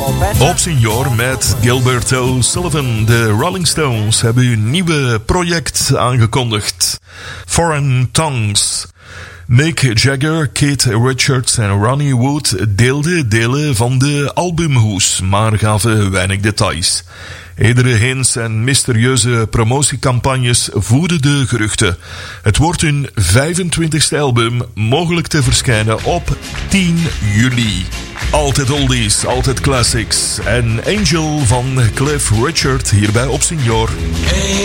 Op Senior met Gilbert O'Sullivan. De Rolling Stones hebben hun nieuwe project aangekondigd. Foreign Tongues. Mick Jagger, Keith Richards en Ronnie Wood deelden delen van de albumhoes, maar gaven weinig details. Eerdere hints en mysterieuze promotiecampagnes voeden de geruchten. Het wordt hun 25e album, mogelijk te verschijnen op 10 juli. Altijd oldies, altijd classics. En Angel van Cliff Richard hierbij op Senior.